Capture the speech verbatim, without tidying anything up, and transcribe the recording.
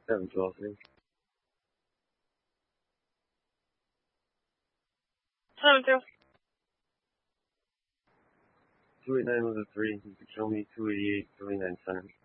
seven twelve three. Seven two. two eight nine with a three. You can show me two eighty-eight, three nine center.